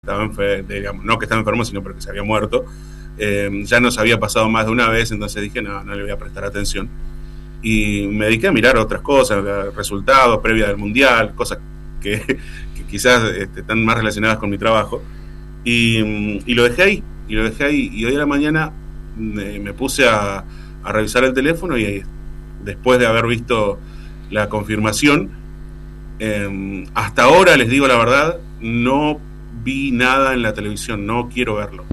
estaba digamos, no que estaba enfermo, sino porque se había muerto. Ya nos había pasado más de una vez, entonces dije, no le voy a prestar atención. Y me dediqué a mirar otras cosas, resultados, previa del Mundial, cosas que quizás están más relacionadas con mi trabajo. Y lo dejé ahí, y hoy a la mañana me puse a revisar el teléfono y después de haber visto la confirmación, hasta ahora, les digo la verdad, no vi nada en la televisión, no quiero verlo.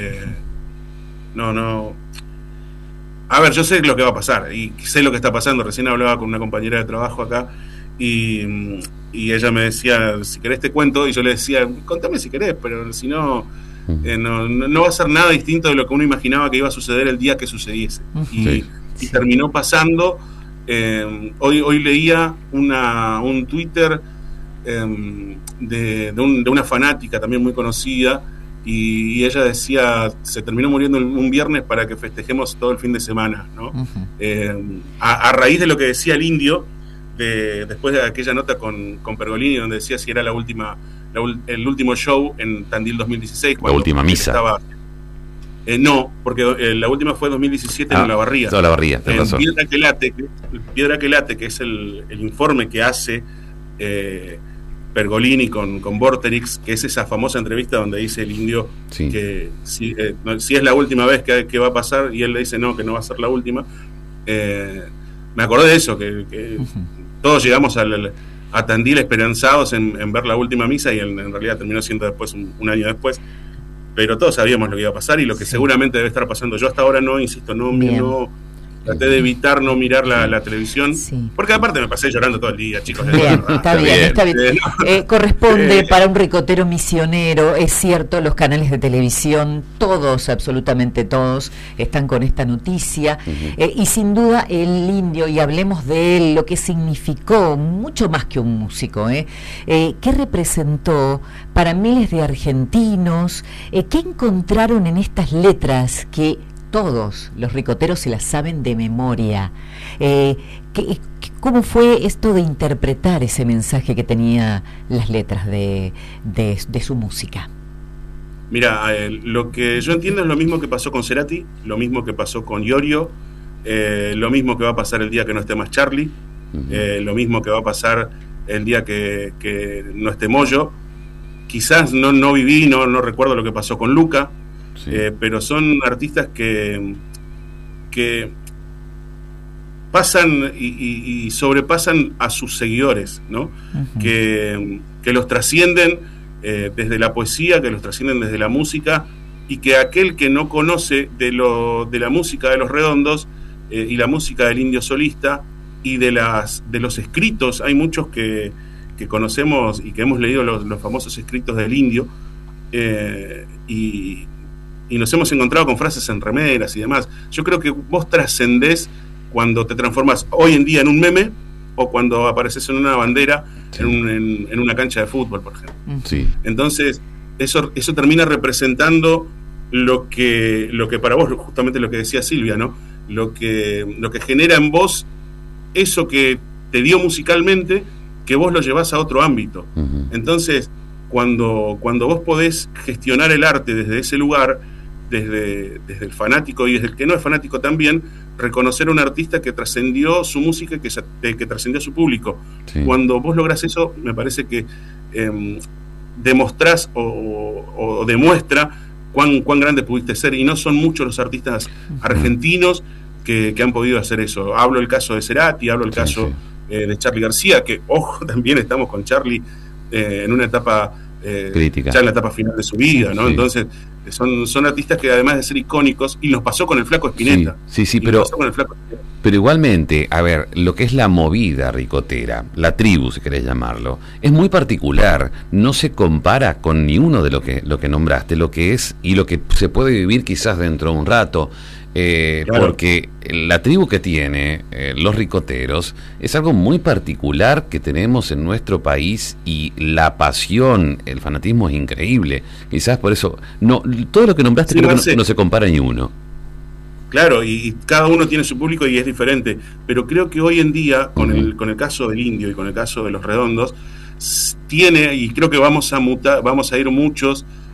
No. A ver, yo sé lo que va a pasar y sé lo que está pasando. Recién hablaba con una compañera de trabajo acá y ella me decía, si querés te cuento, y yo le decía, contame si querés, pero si no, no va a ser nada distinto de lo que uno imaginaba que iba a suceder el día que sucediese. Y terminó pasando. Hoy leía un Twitter de una fanática también muy conocida, y ella decía, se terminó muriendo un viernes para que festejemos todo el fin de semana, ¿no? A raíz de lo que decía el Indio, después de aquella nota con Pergolini, donde decía si era el último show en Tandil 2016, la última misa. No, porque la última fue 2017 en Olavarría. En Piedra que late, que es el informe que hace Pergolini con Vorterix, que es esa famosa entrevista donde dice el Indio que si es la última vez que va a pasar, y él le dice no, que no va a ser la última. Me acordé de eso, que todos llegamos a Tandil esperanzados en ver la última misa, y en realidad terminó siendo después, un año después. Pero todos sabíamos lo que iba a pasar y lo que seguramente debe estar pasando. Yo hasta ahora no traté de evitar no mirar la televisión, porque aparte me pasé llorando todo el día, chicos. Bien, está bien. Corresponde para un ricotero misionero, es cierto, los canales de televisión, todos, absolutamente todos, están con esta noticia, y sin duda el Indio, y hablemos de él, lo que significó, mucho más que un músico, ¿qué representó para miles de argentinos? ¿Qué encontraron en estas letras que todos los ricoteros se las saben de memoria? ¿Cómo fue esto de interpretar ese mensaje que tenía las letras de su música? Mira, lo que yo entiendo es lo mismo que pasó con Cerati, lo mismo que pasó con Iorio, lo mismo que va a pasar el día que no esté más Charlie, lo mismo que va a pasar el día que no esté Moyo. Quizás no viví, no recuerdo lo que pasó con Luca. Pero son artistas que pasan y sobrepasan a sus seguidores, ¿no? Que los trascienden desde la poesía, que los trascienden desde la música, y que aquel que no conoce de la música de Los Redondos y la música del Indio solista y de los escritos, hay muchos que conocemos y que hemos leído los famosos escritos del Indio, y nos hemos encontrado con frases en remeras y demás. Yo creo que vos trascendés cuando te transformas hoy en día en un meme, o cuando apareces en una bandera en una cancha de fútbol, por ejemplo. Entonces eso termina representando lo que para vos, justamente lo que decía Silvia, ¿no? Lo que genera en vos eso que te dio musicalmente, que vos lo llevás a otro ámbito. Entonces, cuando vos podés gestionar el arte desde ese lugar, desde el fanático y desde el que no es fanático también, reconocer a un artista que trascendió su música y que trascendió a su público. Cuando vos lográs eso, me parece que demostrás o demuestra cuán grande pudiste ser, y no son muchos los artistas argentinos que han podido hacer eso. Hablo el caso de Cerati, hablo el caso de Charly García, que ojo, también estamos con Charly en una etapa crítica, ya en la etapa final de su vida, ¿no? Entonces son artistas que, además de ser icónicos, y nos pasó con el Flaco Spinetta. Pero igualmente, a ver, lo que es la movida ricotera, la tribu, si querés llamarlo, es muy particular, no se compara con ni uno de lo que nombraste, lo que es y lo que se puede vivir quizás dentro de un rato. Porque la tribu que tiene los ricoteros es algo muy particular que tenemos en nuestro país, y la pasión, el fanatismo es increíble. Quizás por eso todo lo que nombraste creo que no se compara ni uno. Claro, y cada uno tiene su público y es diferente, pero creo que hoy en día, con el caso del Indio y con el caso de Los Redondos, tiene, y creo que vamos a ir muchos